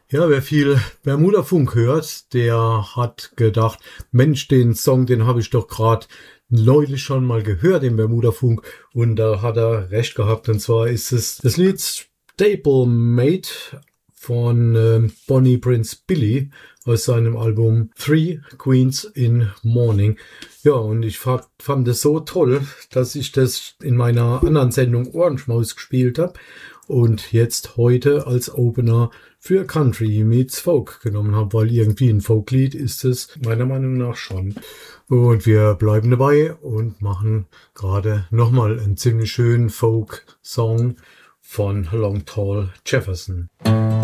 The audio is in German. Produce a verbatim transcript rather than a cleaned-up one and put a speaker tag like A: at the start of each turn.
A: Ja, wer viel Bermuda-Funk hört, der hat gedacht, Mensch, den Song, den habe ich doch gerade neulich schon mal gehört, den Bermuda-Funk. Und da hat er recht gehabt. Und zwar ist es das Lied Stablemate von äh, Bonnie Prince Billy aus seinem Album Three Queens in Mourning. Ja, und ich fand, fand es so toll, dass ich das in meiner anderen Sendung Orange Maus gespielt habe und jetzt heute als Opener für Country meets Folk genommen habe, weil irgendwie ein Folklied ist es meiner Meinung nach schon. Und wir bleiben dabei und machen gerade nochmal einen ziemlich schönen Folk-Song von Long Tall Jefferson.